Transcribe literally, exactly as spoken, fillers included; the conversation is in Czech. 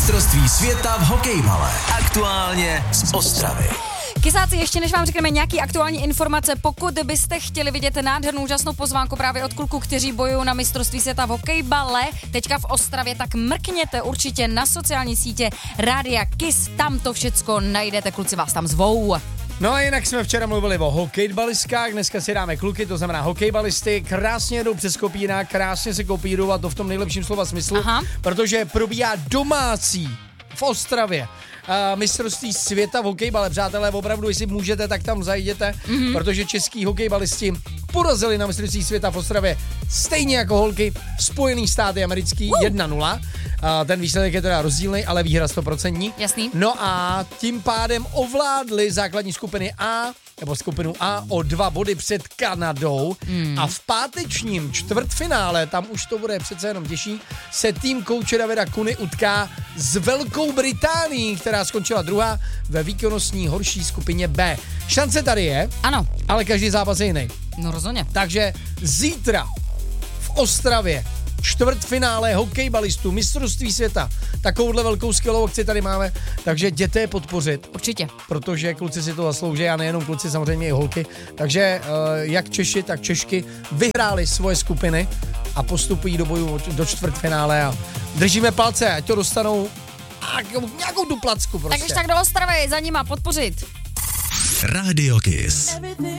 mistrovství světa v hokejbale. Aktuálně z Ostravy. Kysáci, ještě než vám řekneme nějaký aktuální informace, pokud byste chtěli vidět nádhernou úžasnou pozvánku právě od kluků, kteří bojují na mistrovství světa v hokejbale, teďka v Ostravě, tak mrkněte určitě na sociální sítě Rádia Kiss, tam to všecko najdete, kluci vás tam zvou. No a jinak jsme včera mluvili o hokejbalistkách, dneska si dáme kluky, to znamená hokejbalisty, krásně jedou přes kopírák, krásně se kopírují a to v tom nejlepším slova smyslu, Aha. protože probíhá domácí v Ostravě Uh, mistrovství světa v hokejbale. Přátelé, opravdu, jestli můžete, tak tam zajděte, mm-hmm. protože český hokejbalisti porazili na mistrovství světa v Ostravě stejně jako holky Spojený státy americký uh. jedna nula. Uh, ten výsledek je teda rozdílný, ale výhra sto procent. Jasný. No a tím pádem ovládli základní skupiny A, nebo skupinu A o dva body před Kanadou mm. a v pátečním čtvrtfinále, tam už to bude přece jenom těžší, se tým kouče Davida Kuny utká s Velkou Británií, která skončila druhá ve výkonnostní horší skupině B. Šance tady je, ano, ale každý zápas je jiný. No rozhodně. Takže zítra v Ostravě čtvrtfinále hokejbalistů, mistrovství světa. Takovouhle velkou skvělou akci tady máme, takže jděte je podpořit. Určitě. Protože kluci si to zaslouží a nejenom kluci, samozřejmě i holky. Takže uh, jak Češi, tak Češky vyhráli svoje skupiny a postupují do boju do čtvrtfinále a držíme palce, ať to dostanou nějakou tu placku prostě. Tak když tak do Ostravy za nima podpořit. Radio Kiss.